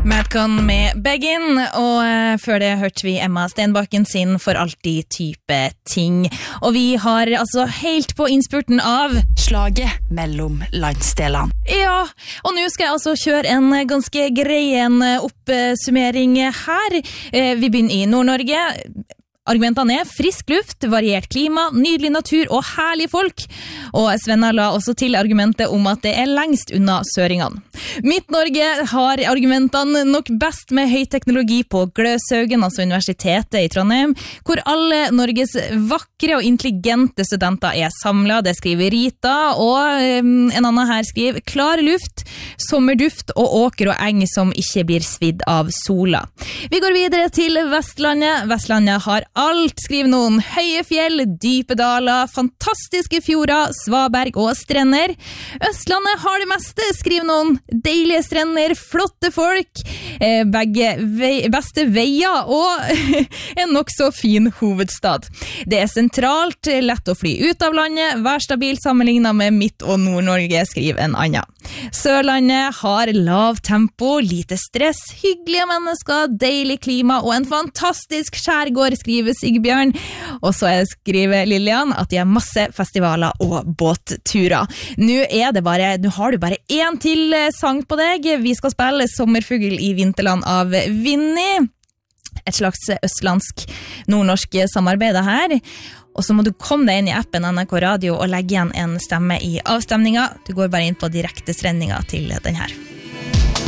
Madcon med Begin, og før det hørte vi Emma Stenbakken sin For alltid type ting. Og vi har altså helt på innspurten av slaget mellom landsdelene. Ja, og nå skal jeg altså kjøre en ganske greien oppsummering her. Vi begynner i Nord-Norge. Argumentene frisk luft, variert klima, nydelig natur og herlig folk. Og Svenna la også til argumentet om at det lengst unna søringene. Midt-Norge har argumentene nok best med høy teknologi på Gløshaugen, altså universitetet i Trondheim, hvor alle Norges vakre og intelligente studenter samlet. Det skriver Rita, og en annen her skriver klar luft, sommerduft og åker og eng som ikke blir svidd av sola. Vi går videre til Vestlandet. Vestlandet har alt, skriver noen. Høye fjell, dype daler, fantastiske fjorder, svaberg og strender. Østlandet har det meste, skriver noen. Deilige strender, flotte folk, beste veier og en nok så fin hovedstad. Det sentralt, lett å fly ut av landet, vær stabil sammenlignet med Midt- og Nord-Norge, skriver en annen. Sørlandet har lav tempo, lite stress, hyggelige mennesker, deilig klima og en fantastisk skjærgård, skriver Sigbjørn. Og så skriver Lilian at de har masse festivaler og båtturer. Nå har du bare en til sang på deg. Vi skal spille Sommerfugl i Vinterland av Vinni. Et slags østlandsk nordnorsk samarbeid her. Og så må du komme deg inn i appen NRK Radio og legge igjen en stemme i avstemninga. Du går bare inn på direkte strendinga til den her.